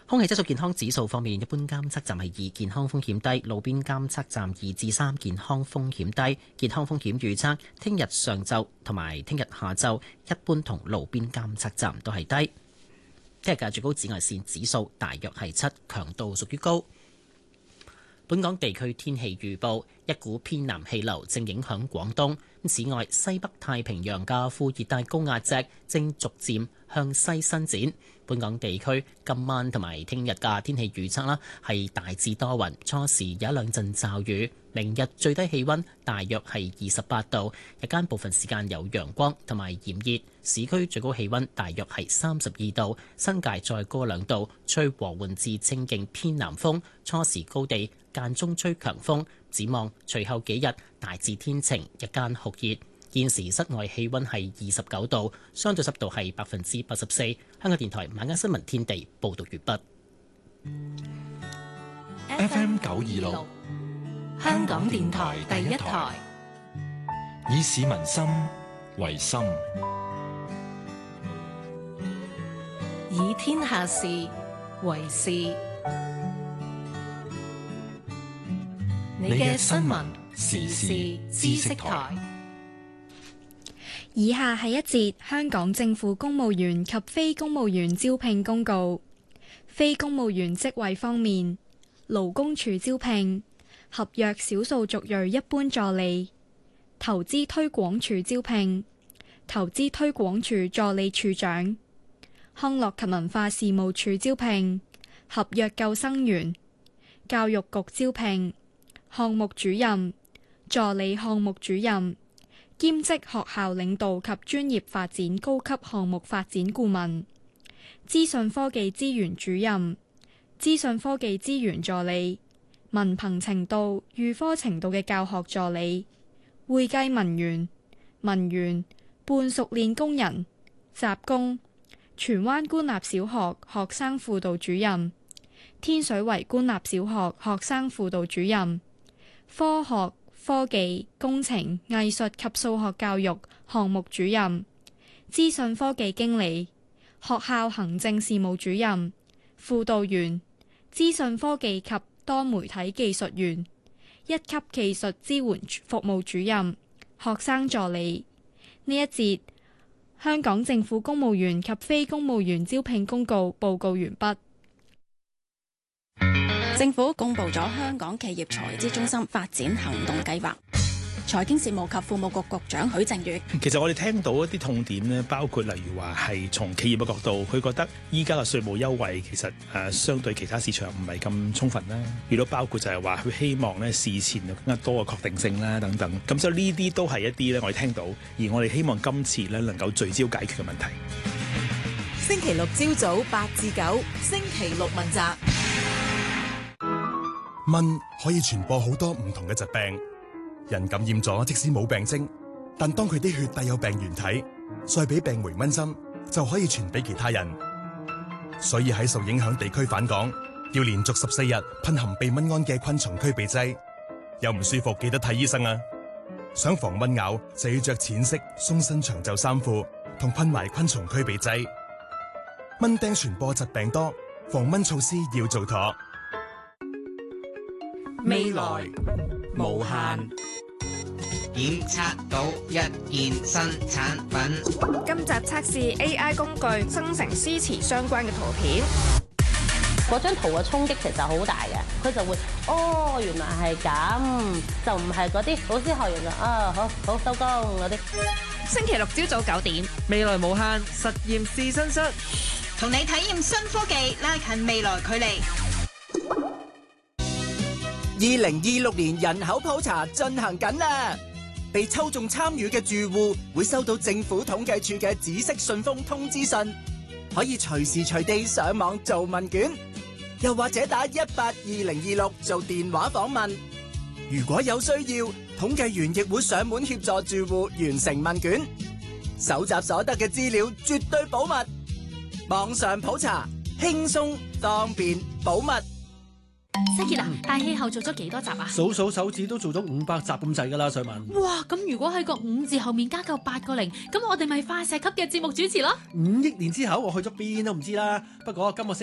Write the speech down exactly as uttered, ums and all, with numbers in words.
空氣質素健康指數方面，一般監測站係二，健康風險低；路邊監測站二至三，健康風險低。健康風險預測，聽日上晝同埋聽日下晝，一般同路邊監測站都係低。聽日嘅最高紫外線指數大約係七，強度屬於高。本港地區天氣預報，一股偏南氣流正影響廣東。此外，西北太平洋嘅副熱帶高壓脊正逐漸向西伸展。本港地區今晚同埋聽日嘅天氣預測啦，係大致多雲，初時有一兩陣驟雨。明日最低氣溫大約係二十八度，日間部分時間有陽光同埋炎熱，市區最高氣溫大約係三十二度，新界再高兩度，吹和緩至清勁偏南風，初時高地間中吹強風。展望隨後幾日大致天晴，日間酷熱。現時室外氣溫係二十九度，相對濕度係百分之八十四。香港電台晚間新聞天地報道完畢。 F M 九二六，香港電台第一台，以市民心為心， 以天下事為事。你嘅新聞時事知識台。 以下係一節香港政府公務員及非公務員招聘公告。非公務員職位方面，勞工處招聘合約少數族裔一般助理；投資推廣處招聘投資推廣處助理處長；康樂及文化事務處招聘合約救生員；教育局招聘項目主任、助理項目主任。兼職學校領導及專業發展高級項目發展顧問、資訊科技資源主任、資訊科技資源助理、文憑程度、預科程度嘅教學助理、會計文員、文員、半熟練工人、雜工、荃灣官立小學學生輔導主任、天水圍官立小學學生輔導主任、科學科技、工程、藝術及數學教育項目主任、資訊科技經理、學校行政事務主任、輔導員、資訊科技及多媒體技術員、一級技術支援服務主任、學生助理。呢一節香港政府公務員及非公務員招聘公告報告完畢。 政府公布咗香港企業財資中心發展行動計劃，財經事務及庫務局局長許正宇。 其實我哋聽到一啲痛點呢，包括例如話係從企業嘅角度，佢覺得依家嘅稅務優惠其實誒、呃、相對其他市場唔係咁充分啦。亦都包括就係話佢希望呢事前有更加多嘅確定性啦等等。咁所以呢啲都係一啲呢我哋聽到，而我哋希望今次呢能夠聚焦解決嘅問題。 星期六朝早八至九，星期六問責。 蚊可以傳播好多唔同嘅疾病，人感染咗即使冇病徵，但當佢啲血帶有病原體，再俾病媒蚊針，就可以傳俾其他人。所以喺受影響地區返港，要連續十四日噴含避蚊胺嘅昆蟲驅避劑。有唔舒服記得睇醫生啊！想防蚊咬就要着淺色鬆身長袖衫褲，同噴埋昆蟲驅避劑。蚊叮傳播疾病多，防蚊措施要做妥。 未來無限，檢測到一件新產品。 今集測試 A I 工具生成詩詞相關嘅圖片。 嗰張圖嘅衝擊其實好大嘅，佢就會哦，原來係咁，就唔係嗰啲老師學完就啊好好收工嗰啲。 星期六朝早九點， 未來無限實驗試身室， 同你體驗新科技，拉近未來距離。 二零二六年人口普查進行緊啦，被抽中參與嘅住戶會收到政府統計處嘅紫色信封通知信，可以隨時隨地上網做問卷，又或者打一八二零二六做電話訪問。如果有需要，統計員亦會上門協助住戶完成問卷，搜集所得嘅資料絕對保密。網上普查輕鬆方便保密。 西傑啊，大氣候做咗幾多集啊？ 數數手指都做咗五百集咁滯噶啦，瑞文。 哇，咁如果喺個五字後面加夠八個零，咁我哋咪化石級嘅節目主持咯。 五億年之後我去咗邊都唔知啦。不過今個星